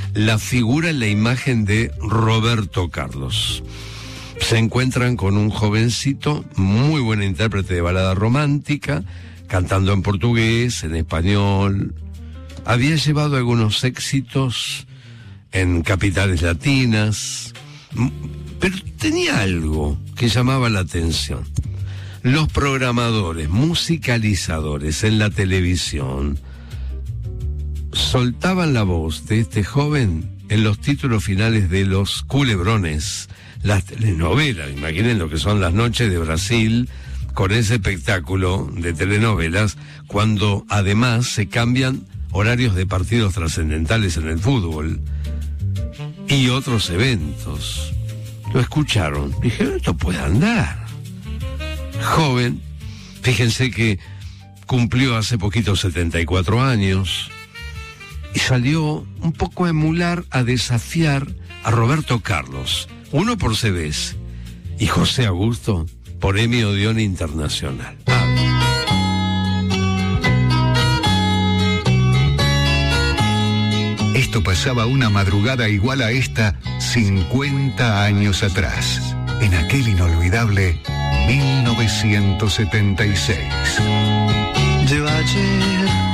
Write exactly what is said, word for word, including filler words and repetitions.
la figura en la imagen de Roberto Carlos. Se encuentran con un jovencito, muy buen intérprete de balada romántica, cantando en portugués, en español. Había llevado algunos éxitos en capitales latinas, pero tenía algo que llamaba la atención. Los programadores, musicalizadores en la televisión soltaban la voz de este joven en los títulos finales de los culebrones, las telenovelas. Imaginen lo que son las noches de Brasil con ese espectáculo de telenovelas, cuando además se cambian horarios de partidos trascendentales en el fútbol y otros eventos. Lo escucharon, dijeron, esto puede andar. Joven, fíjense que cumplió hace poquito setenta y cuatro años y salió un poco a emular, a desafiar a Roberto Carlos, uno por C B S y José Augusto por Emmy Odeón Internacional. Ah. Esto pasaba una madrugada igual a esta cincuenta años atrás, en aquel inolvidable mil novecientos setenta y seis. De ayer